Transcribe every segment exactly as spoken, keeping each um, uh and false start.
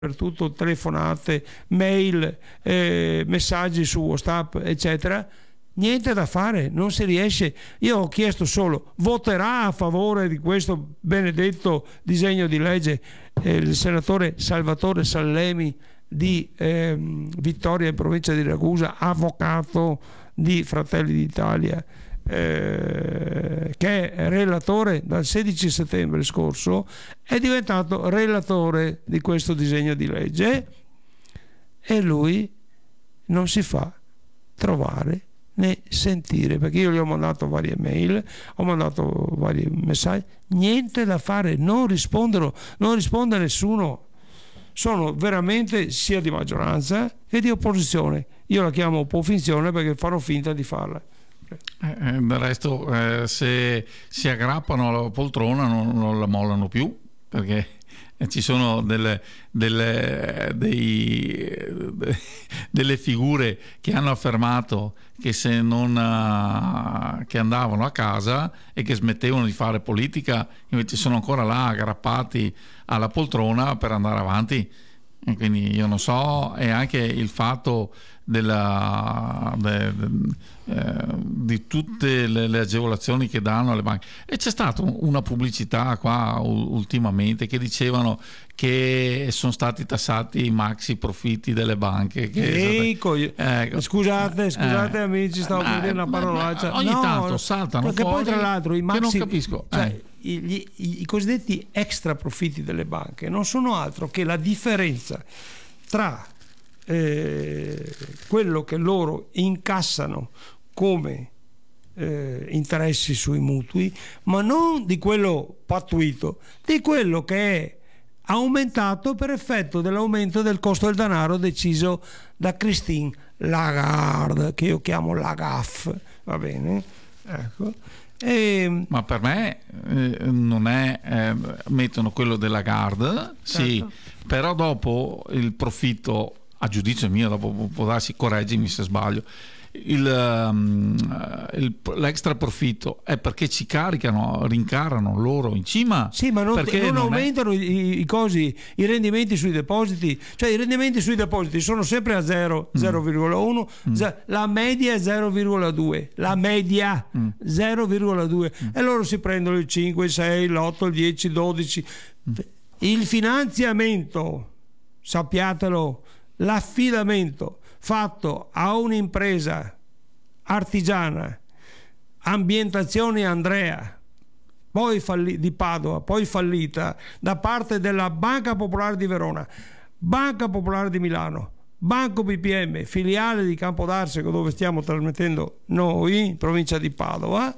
per tutto, telefonate, mail, eh, messaggi su WhatsApp, eccetera. Niente da fare, non si riesce. Io ho chiesto solo: voterà a favore di questo benedetto disegno di legge eh, il senatore Salvatore Sallemi di eh, Vittoria in provincia di Ragusa, avvocato di Fratelli d'Italia, eh, che è relatore dal sedici settembre scorso, è diventato relatore di questo disegno di legge, e lui non si fa trovare né sentire, perché io gli ho mandato varie mail, ho mandato vari messaggi, niente da fare, non rispondono, non risponde nessuno. Sono veramente sia di maggioranza che di opposizione. Io la chiamo opposizione perché farò finta di farla. Eh, del resto, eh, se si aggrappano alla poltrona non, non la mollano più, perché ci sono delle, delle, dei, delle figure che hanno affermato che se non che andavano a casa e che smettevano di fare politica, invece sono ancora là aggrappati alla poltrona per andare avanti. E quindi io non so, e anche il fatto della, de, de, eh, di tutte le, le agevolazioni che danno alle banche. E c'è stata una pubblicità qua ultimamente che dicevano che sono stati tassati i maxi profitti delle banche. Che ecco, eh, scusate, scusate eh, amici, stavo eh, vedendo una parolaccia. Ogni no, tanto saltano perché fuori, poi tra l'altro i maxi, che non capisco. Cioè, eh. I, i, i cosiddetti extra profitti delle banche non sono altro che la differenza tra eh, quello che loro incassano come eh, interessi sui mutui, ma non di quello pattuito, di quello che è aumentato per effetto dell'aumento del costo del denaro deciso da Christine Lagarde, che io chiamo la G A F, va bene? Ecco. E... ma per me eh, non è eh, mettono quello della Lagarde, certo. Sì, però dopo il profitto, a giudizio mio, dopo può darsi, correggimi se sbaglio, il, um, il, l'extra profitto è perché ci caricano, rincarano loro in cima. Sì, ma non, perché non, non aumentano è... i, i cosi, i rendimenti sui depositi, cioè i rendimenti sui depositi sono sempre a zero, mm. zero virgola uno, mm. la media è zero virgola due, la media mm. zero virgola due, mm. e loro si prendono il cinque, il sei, l'otto, il dieci, il dodici. Mm. Il finanziamento, sappiatelo, l'affidamento fatto a un'impresa artigiana, Ambientazioni Andrea, poi falli, di Padova, poi fallita, da parte della Banca Popolare di Verona, Banca Popolare di Milano, Banco B P M, filiale di Campodarsego dove stiamo trasmettendo noi, in provincia di Padova,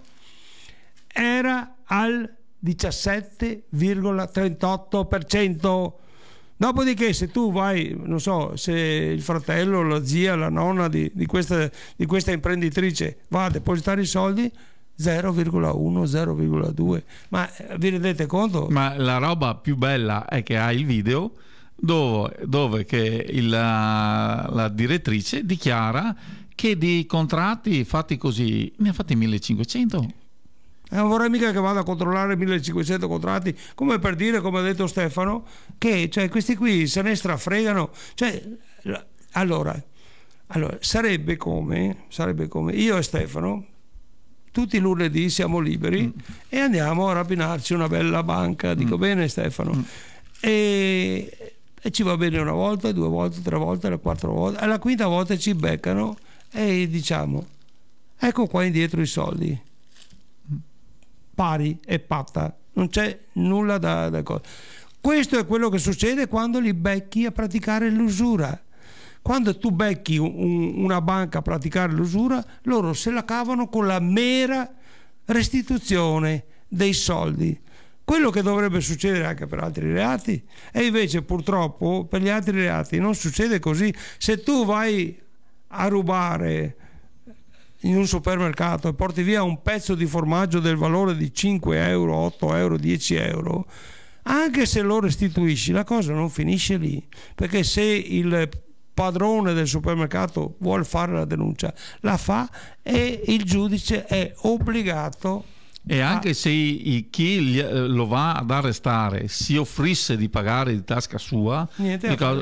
era al diciassette virgola trentotto per cento. Dopodiché, se tu vai, non so, se il fratello, la zia, la nonna di, di, questa, di questa imprenditrice va a depositare i soldi, zero virgola uno, zero virgola due, ma vi rendete conto? Ma la roba più bella è che ha il video dove, dove che il, la, la direttrice dichiara che di contratti fatti così ne ha fatti millecinquecento. Eh, non vorrei mica che vada a controllare millecinquecento contratti, come per dire, come ha detto Stefano, che cioè, questi qui se ne strafregano. Cioè, allora, allora sarebbe come, sarebbe come io e Stefano tutti i lunedì siamo liberi mm. e andiamo a rapinarci una bella banca. Dico mm. bene, Stefano? Mm. E, e ci va bene una volta, due volte, tre volte, la quarta volta, alla quinta volta ci beccano e diciamo: ecco qua indietro i soldi. Pari e patta, non c'è nulla da, da cosa. Questo è quello che succede quando li becchi a praticare l'usura. Quando tu becchi un, una banca a praticare l'usura, loro se la cavano con la mera restituzione dei soldi. Quello che dovrebbe succedere anche per altri reati, e invece purtroppo per gli altri reati non succede così. Se tu vai a rubare in un supermercato e porti via un pezzo di formaggio del valore di cinque euro, otto euro, dieci euro, anche se lo restituisci, la cosa non finisce lì, perché se il padrone del supermercato vuole fare la denuncia, la fa, e il giudice è obbligato E anche ah. se i, chi gli, lo va ad arrestare si offrisse di pagare di tasca sua, niente dico,